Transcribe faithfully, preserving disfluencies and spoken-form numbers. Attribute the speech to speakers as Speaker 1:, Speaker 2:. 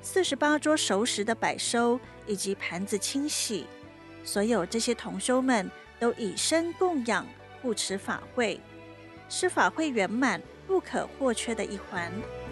Speaker 1: 四十八桌熟食的摆收以及盘子清洗，所有这些同修们都以身供养，护持法会，是法会圆满不可或缺的一环。